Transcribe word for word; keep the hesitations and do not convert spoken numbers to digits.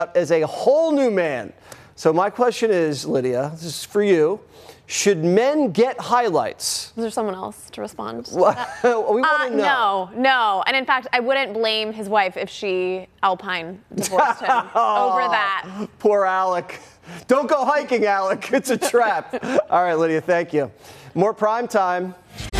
as a whole new man. So my question is, Lydia, this is for you. Should men get highlights? Is there someone else to respond to we want uh, to know. No, no. And in fact, I wouldn't blame his wife if she Alpine divorced him over that. Poor Alec. Don't go hiking, Alec. It's a trap. All right, Lydia, thank you. More prime time.